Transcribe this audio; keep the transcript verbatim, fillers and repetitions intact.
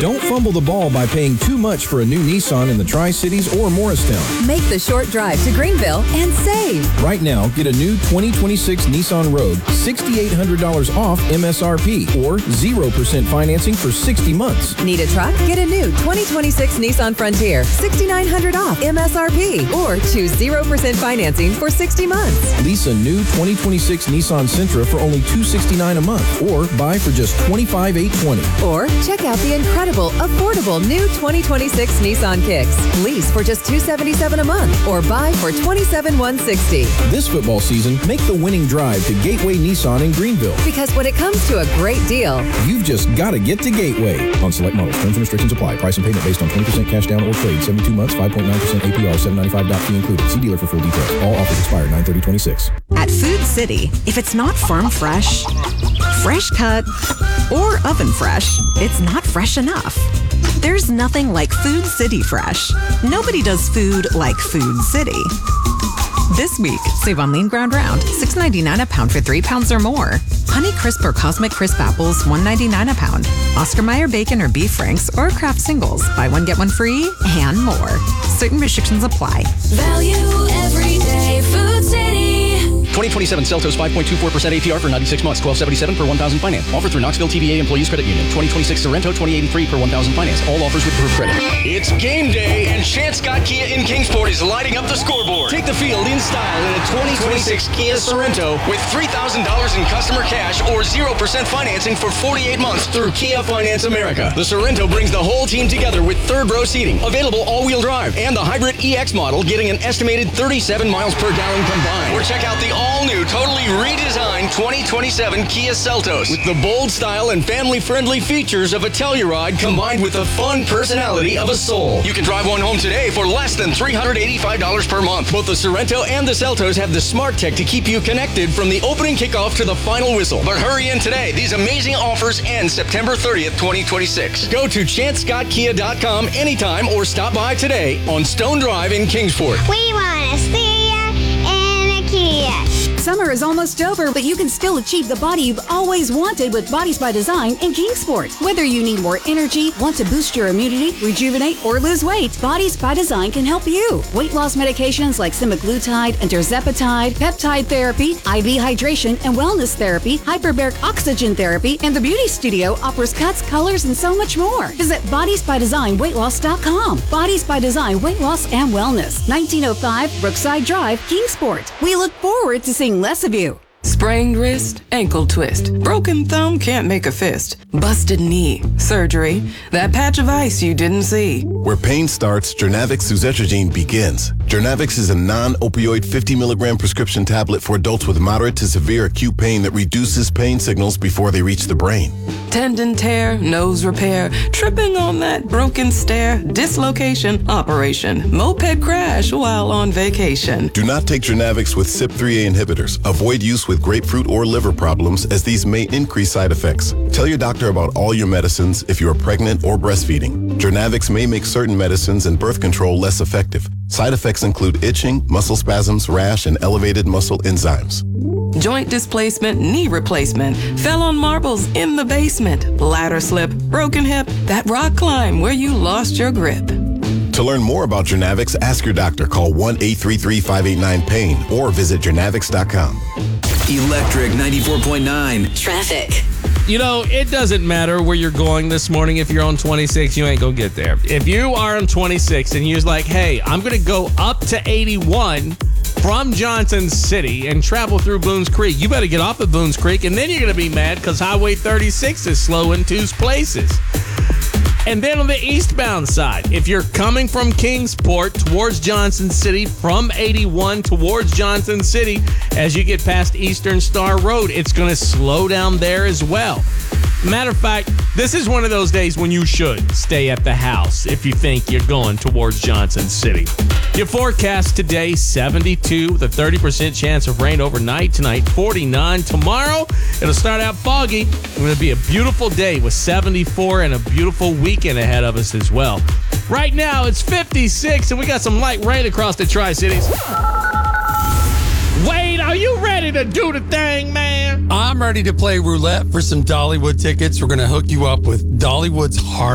Don't fumble the ball by paying too much for a new Nissan in the Tri-Cities or Morristown. Make the short drive to Greenville and save. Right now, get a new twenty twenty-six Nissan Rogue, six thousand eight hundred dollars off M S R P, or zero percent financing for sixty months. Need a truck? Get a new twenty twenty-six Nissan Frontier, six thousand nine hundred dollars off M S R P, or choose zero percent financing for sixty months. Lease a new twenty twenty-six Nissan Sentra for only two hundred sixty-nine dollars a month, or buy for just twenty-five thousand eight hundred twenty dollars. Or check out the incredible, affordable new twenty twenty-six Nissan Kicks. Lease for just two hundred seventy-seven dollars a month, or buy for twenty-seven thousand one hundred sixty dollars. This football season, make the winning drive to Gateway Nissan in Greenville. Because when it comes to a great deal, you've just got to get to Gateway. On select models, terms and restrictions apply. Price and payment based on twenty percent cash down or trade. seventy-two months, five point nine percent A P R, seven ninety-five dollars fee included. See dealer for full details. All offers expire nine thirty twenty-six. At Food City, if it's not farm fresh, fresh cut, or oven fresh, it's not fresh enough. There's nothing like Food City Fresh. Nobody does food like Food City. This week, save on lean ground round, six ninety-nine a pound for three pounds or more. Honey Crisp or Cosmic Crisp apples, one ninety-nine a pound. Oscar Mayer bacon or beef franks or Kraft singles, buy one get one free, and more. Certain restrictions apply. Value every day, Food City. twenty twenty-seven Seltos five point two four percent A P R for ninety-six months, twelve seventy-seven per one thousand finance. Offer through Knoxville T V A Employees Credit Union. twenty twenty-six Sorrento twenty eighty-three per one thousand finance. All offers with approved credit. It's game day, and Chance Scott Kia in Kingsport is lighting up the scoreboard. Take the field in style in a twenty twenty-six Kia Sorrento with three thousand dollars in customer cash or zero percent financing for forty-eight months through Kia Finance America. The Sorrento brings the whole team together with third row seating, available all-wheel drive, and the hybrid E X model getting an estimated thirty-seven miles per gallon combined. Or check out the all-new, totally redesigned twenty twenty-seven Kia Seltos with the bold style and family-friendly features of a Telluride combined with the fun personality of a Soul. You can drive one home today for less than three hundred eighty-five dollars per month. Both the Sorrento and the Seltos have the smart tech to keep you connected from the opening kickoff to the final whistle. But hurry in today. These amazing offers end September thirtieth, twenty twenty-six. Go to chance scott kia dot com anytime or stop by today on Stone Drive in Kingsport. We want to see ya in a Kia. Summer is almost over, but you can still achieve the body you've always wanted with Bodies by Design in Kingsport. Whether you need more energy, want to boost your immunity, rejuvenate, or lose weight, Bodies by Design can help you. Weight loss medications like semaglutide, tirzepatide, peptide therapy, I V hydration and wellness therapy, hyperbaric oxygen therapy, and the Beauty Studio offers cuts, colors, and so much more. Visit bodies by design weight loss dot com. Bodies by Design Weight Loss and Wellness, nineteen oh five Brookside Drive, Kingsport. We look forward to seeing less of you. Sprained wrist, ankle twist, broken thumb can't make a fist, busted knee, surgery, that patch of ice you didn't see. Where pain starts, Jernavix suzetrigine begins. Jernavix is a non-opioid fifty milligram prescription tablet for adults with moderate to severe acute pain that reduces pain signals before they reach the brain. Tendon tear, nose repair, tripping on that broken stair, dislocation, operation, moped crash while on vacation. Do not take Jernavix with C Y P three A inhibitors. Avoid use with grapefruit or liver problems, as these may increase side effects. Tell your doctor about all your medicines if you are pregnant or breastfeeding. Jernavix may make certain medicines and birth control less effective. Side effects include itching, muscle spasms, rash, and elevated muscle enzymes. Joint displacement, knee replacement, fell on marbles in the basement, ladder slip, broken hip, that rock climb where you lost your grip. To learn more about Jernavix, ask your doctor. Call one eight three three, five eight nine, pain or visit jernavix dot com. Electric ninety-four point nine. Traffic. You know, it doesn't matter where you're going this morning. If you're on twenty-six, you ain't gonna get there. If you are on twenty-six and you're like, hey, I'm gonna go up to eighty-one from Johnson City and travel through Boones Creek, you better get off at Boones Creek, and then you're gonna be mad because Highway thirty-six is slow in two places. And then on the eastbound side, if you're coming from Kingsport towards Johnson City, from eighty-one towards Johnson City, as you get past Eastern Star Road, it's going to slow down there as well. Matter of fact, this is one of those days when you should stay at the house if you think you're going towards Johnson City. Your forecast today, seventy-two, with a thirty percent chance of rain overnight. Tonight, forty-nine. Tomorrow, it'll start out foggy. It's going to be a beautiful day with seventy-four and a beautiful weekend ahead of us as well. Right now, it's fifty-six, and we got some light rain across the Tri-Cities. Wade, are you ready to do the thing, man? I'm ready to play roulette for some Dollywood tickets. We're going to hook you up with Dollywood's Heart.